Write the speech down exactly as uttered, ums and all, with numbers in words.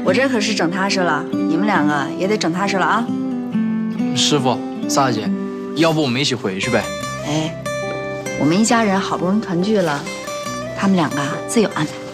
我这可是整踏实了，你们两个也得整踏实了啊。 师傅，萨姐，要不我们一起回去呗？ 哎，我们一家人好不容易团聚了，他们两个自有安排。